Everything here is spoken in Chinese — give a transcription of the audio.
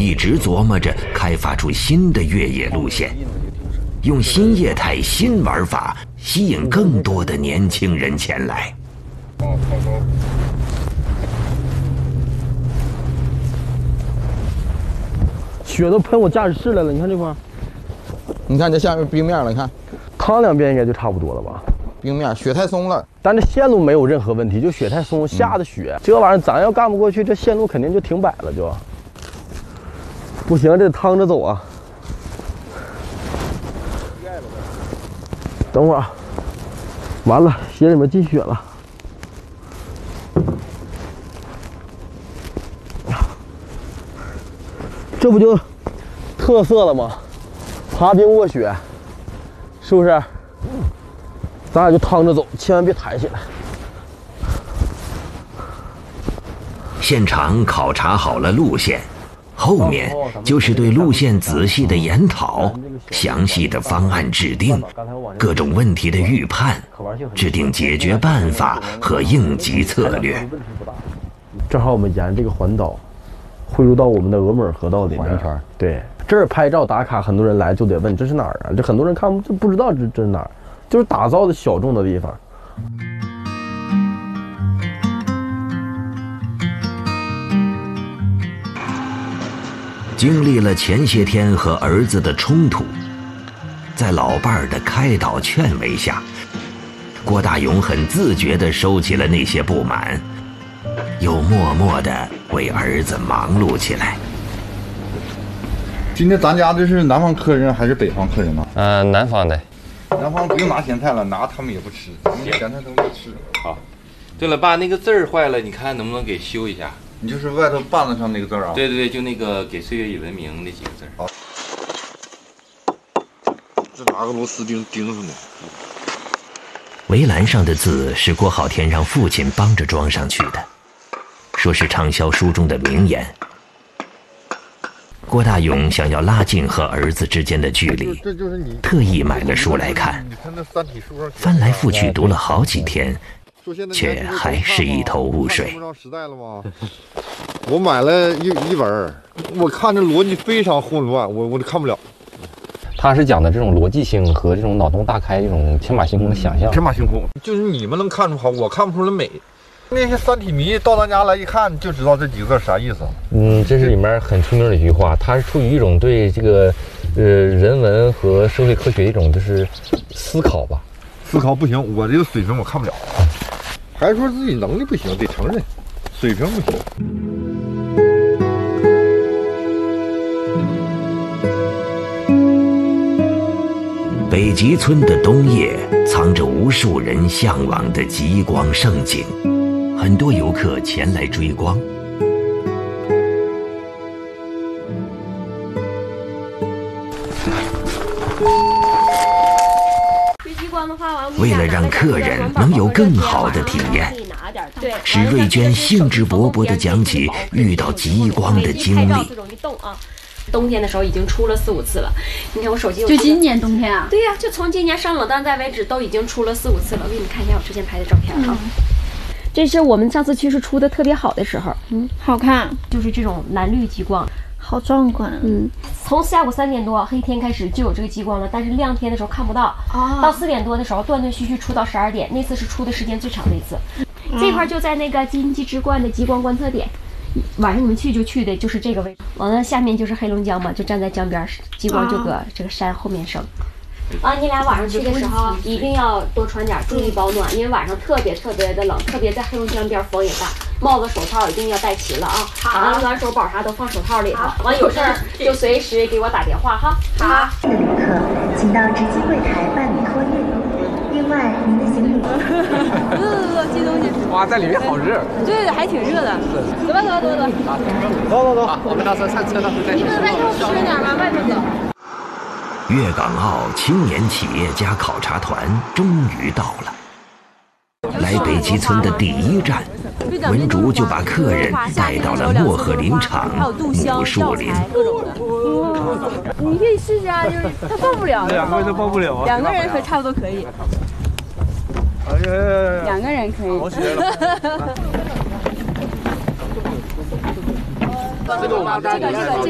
一直琢磨着开发出新的越野路线，用新业态新玩法吸引更多的年轻人前来。 雪都喷我驾驶室来了，你看这块， 你看这下面冰面了，你看， 趟两遍应该就差不多了吧？ 冰面雪太松了， 但这线路没有任何问题，就雪太松，下的雪，这玩意儿咱要干不过去，这线路肯定就停摆了就。不行，这得趟着走啊。等会儿，完了，鞋里面进雪了。这不就特色了吗？爬冰卧雪，是不是？咱俩就趟着走，千万别抬起来。 现场考察好了路线，后面就是对路线仔细的研讨，详细的方案制定，各种问题的预判，制定解决办法和应急策略。 正好我们沿这个环岛汇入到我们的峨眉尔河道里面环一圈。对，这儿拍照打卡，很多人来就得问这是哪儿啊？这很多人看不知道这是哪儿，就是打造的小众的地方。 经历了前些天和儿子的冲突，在老伴儿的开导劝慰下，郭大勇很自觉地收起了那些不满，又默默地为儿子忙碌起来。 今天咱家这是南方客人还是北方客人呢？ 南方的。 南方不用拿咸菜了，拿他们也不吃，咱们咸菜都不吃。 好。对了，爸，那个字儿坏了，你看能不能给修一下？ 你就是外头bàn子上那个字啊？ 对对对，就那个给岁月与文明那几个字。 好。这拿个螺丝钉钉上的。 围栏上的字是郭浩天让父亲帮着装上去的，说是畅销书中的名言。郭大勇想要拉近和儿子之间的距离，特意买了书来看，翻来覆去读了好几天，却还是一头雾水。 我买了一本，我看这逻辑非常混乱，我都看不了。 他是讲的这种逻辑性和这种脑洞大开、这种天马行空的想象。 天马行空，就是你们能看出好，我看不出来美。那些三体迷到咱家来一看就知道这几个字啥意思。 这是里面很出名的一句话，它是出于一种对这个人文和社会科学的一种就是思考吧。 思考不行，我这个水平我看不了，还说自己能力不行，得承认水平不行。 北极村的冬夜藏着无数人向往的极光盛景，很多游客前来追光。为了让客人能有更好的体验，史瑞娟兴致勃勃地讲起遇到极光的经历。 冬天的时候已经出了4、5次了，你看我手机就今年冬天啊？ 对呀，就从今年上冷淡再为止，都已经出了4、5次了。我给你们看一下我之前拍的照片啊。这是我们上次去是出的特别好的时候， 好看， 就是这种蓝绿极光， 好壮观。 从下午3点多黑天开始就有这个极光了，但是亮天的时候看不到。到4点多的时候断断续续出到12点，那次是出的时间最长的一次。这块就在那个金鸡之冠的极光观测点。晚上你们去就去的就是这个位置，完了下面就是黑龙江嘛，就站在江边，极光就搁这个山后面升。你俩晚上去的时候一定要多穿点，注意保暖，因为晚上特别的冷，特别在黑龙江边风也大，帽子手套一定要带齐了啊。完了暖手宝啥都放手套里头，完有事儿就随时给我打电话哈。 好。的游客，请到值机柜台办理托运。另外，您的行李。 寄东西。 哇，在里面好热。 对，还挺热的。走吧。 走，我们到时候上车到时候再。 你们外头吃点吗？外头走。 粤港澳青年企业家考察团终于到了。来北极村的第一站，文竹就把客人带到了漠河林场母树林。 你可以试试啊，就是他抱不了。 2个人都抱不了啊。 2个人差不多可以。2个人可以。 好起来了。 这个。